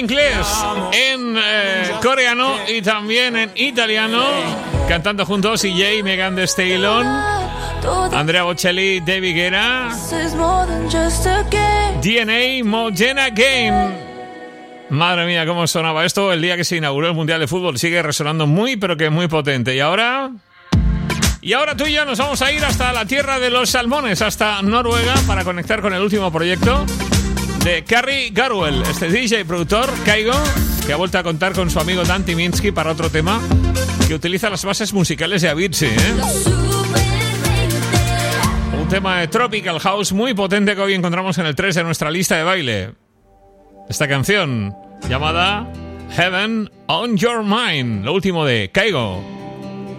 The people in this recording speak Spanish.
Inglés, en coreano y también en italiano, cantando juntos CJ, Megan Thee Stallion, Andrea Bocelli, David Guetta, DNA, Modena Game. Madre mía, cómo sonaba esto el día que se inauguró el Mundial de Fútbol. Sigue resonando muy, pero que muy potente. Y ahora tú y yo nos vamos a ir hasta la tierra de los salmones, hasta Noruega, para conectar con el último proyecto de Carrie Garwell, este DJ y productor, Kygo, que ha vuelto a contar con su amigo Dan Tyminski para otro tema que utiliza las bases musicales de Avicii, Un tema de Tropical House muy potente que hoy encontramos en el 3 de nuestra lista de baile. Esta canción llamada Heaven on Your Mind, lo último de Kygo.